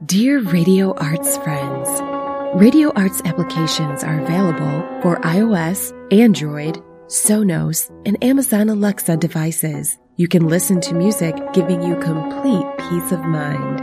Dear Radio Arts friends, Radio Arts applications are available for iOS, Android, Sonos, and Amazon Alexa devices. You can listen to music giving you complete peace of mind.